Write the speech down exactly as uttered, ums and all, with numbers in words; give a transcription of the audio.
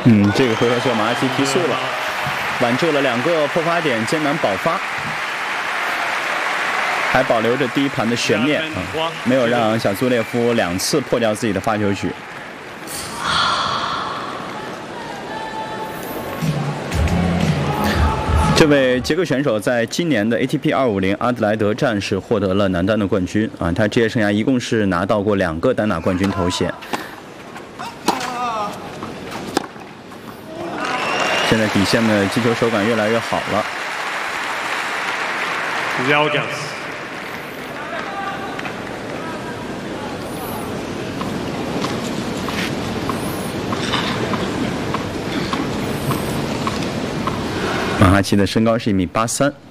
嗯，这个回合球马哈奇提速了，挽救了两个破发点，艰难保发，还保留着第一盘的悬念啊，没有让小苏列夫两次破掉自己的发球局。这位捷克选手在今年的 A T P 二五零阿德莱德站是获得了男单的冠军啊，他职业生涯一共是拿到过两个单打冠军头衔。现在底线的击球手感越来越好了。马哈奇的身高是一米八三。